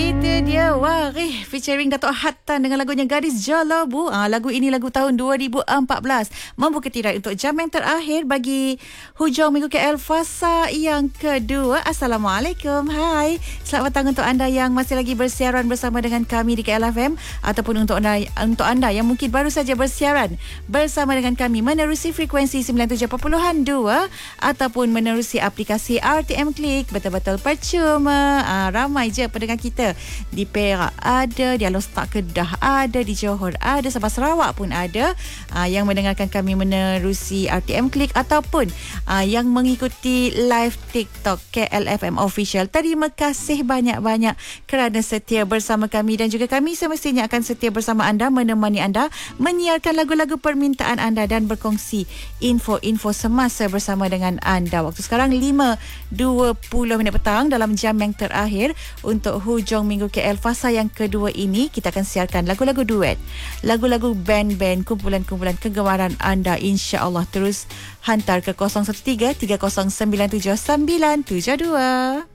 Itu dia Warih featuring Datuk Hatan dengan lagunya Gadis Jalabu. Lagu ini lagu tahun 2014. Membuka tirai untuk jam yang terakhir bagi hujung minggu KL Fasa yang kedua. Assalamualaikum. Hai. Selamat petang untuk anda yang masih lagi bersiaran bersama dengan kami di KL FM, ataupun untuk anda yang mungkin baru saja bersiaran bersama dengan kami menerusi frekuensi 97.2 ataupun menerusi aplikasi RTM Klik. Betul-betul percuma. Ramai je pendengar kita di Perak ada, di Alor Setak Kedah ada, di Johor ada, Sabah Sarawak pun ada yang mendengarkan kami menerusi RTM Klik ataupun yang mengikuti live TikTok KLFM Official. Terima kasih banyak-banyak kerana setia bersama kami, dan juga kami semestinya akan setia bersama anda, menemani anda, menyiarkan lagu-lagu permintaan anda dan berkongsi info-info semasa bersama dengan anda. Waktu sekarang 5.20 petang dalam jam yang terakhir untuk hujung minggu KL Fasa yang kedua ini. Kita akan siarkan lagu-lagu duet, lagu-lagu band-band, kumpulan-kumpulan kegemaran anda. InsyaAllah terus hantar ke 013 3097 972.